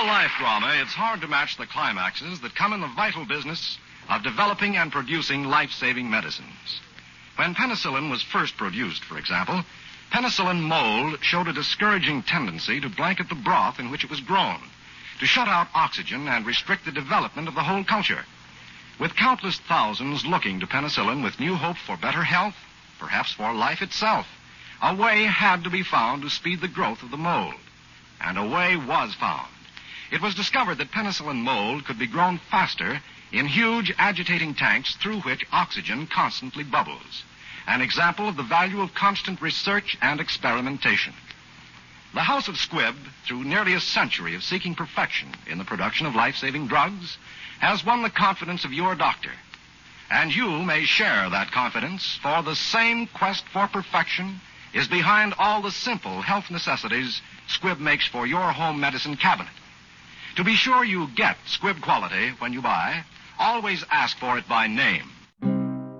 life drama, it's hard to match the climaxes that come in the vital business of developing and producing life-saving medicines. When penicillin was first produced, for example, penicillin mold showed a discouraging tendency to blanket the broth in which it was grown, to shut out oxygen and restrict the development of the whole culture. With countless thousands looking to penicillin with new hope for better health, perhaps for life itself, a way had to be found to speed the growth of the mold. And a way was found. It was discovered that penicillin mold could be grown faster in huge agitating tanks through which oxygen constantly bubbles. An example of the value of constant research and experimentation. The House of Squibb, through nearly a century of seeking perfection in the production of life-saving drugs, has won the confidence of your doctor. And you may share that confidence, for the same quest for perfection is behind all the simple health necessities Squibb makes for your home medicine cabinet. To be sure you get Squibb quality when you buy, always ask for it by name.